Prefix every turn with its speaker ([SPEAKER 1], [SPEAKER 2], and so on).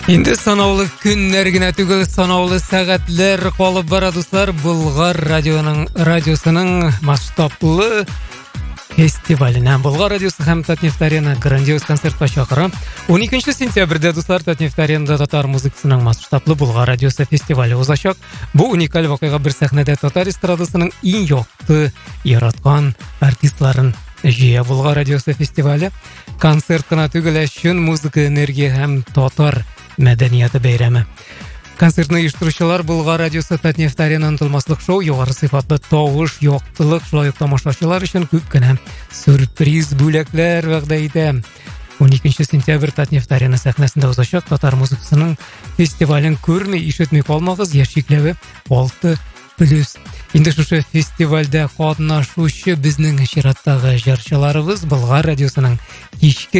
[SPEAKER 1] Енді санаулы күннер генә түгел, санаулы сәгатьләр калып бара дуслар. Болгар радиосының масштаблы фестиваленә. Болгар радиосы һәм Татнефть-Арена грандиоз концертка чакыра. 12 сентябрьдә дуслар Татнефть-Аренада татар музыкасының масштаблы Болгар радиосы фестивале узачак. Бу уникаль вакыйга бер сәхнәдә татар эстрадасының иң якты яраткан артистларын җыя. Болгар радиосы фестивале концерт кына түгел, шун музыка, энергия һәм татар мәдәнияты бәйрәме. Концертны оештыручылар Болгар радиосы Татнефть-Арена онытылмаслык шоу, югары сыйфатлы тавыш, яктылык, шулай ук тамашачылар өчен күп кенә сюрприз бүләкләр вәгъдә итә. 12 сентябрь Татнефть-Арена сәхнәсендә узачак татар музыкасының фестивален күрми, ишетми калмагыз. Яшь чикләве 6+. Инде шушы фестивальдә катнашучы безнең чираттагы җырчыларыбыз Болгар радиосының кичке